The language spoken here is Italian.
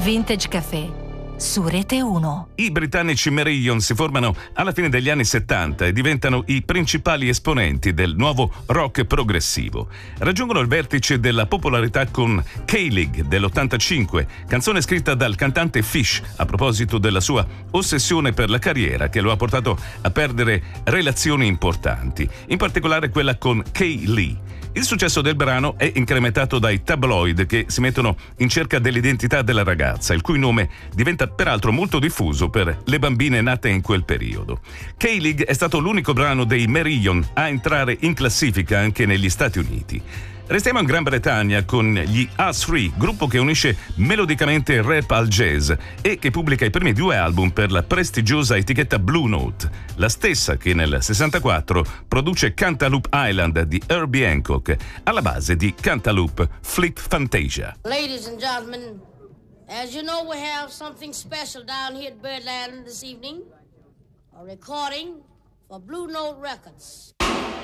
Vintage Café su Rete 1. I britannici Marillion si formano alla fine degli anni 70 e diventano i principali esponenti del nuovo rock progressivo. Raggiungono il vertice della popolarità con K-League dell'85, canzone scritta dal cantante Fish a proposito della sua ossessione per la carriera che lo ha portato a perdere relazioni importanti, in particolare quella con Kay Lee. Il successo del brano è incrementato dai tabloid che si mettono in cerca dell'identità della ragazza, il cui nome diventa peraltro molto diffuso per le bambine nate in quel periodo. K-League è stato l'unico brano dei Marillion a entrare in classifica anche negli Stati Uniti. Restiamo in Gran Bretagna con gli Us3, gruppo che unisce melodicamente il rap al jazz e che pubblica i primi 2 album per la prestigiosa etichetta Blue Note, la stessa che nel 64 produce Cantaloupe Island di Herbie Hancock, alla base di Cantaloupe Flip Fantasia. Ladies and gentlemen, as you know, we have something special down here at Birdland this evening, a recording for Blue Note Records.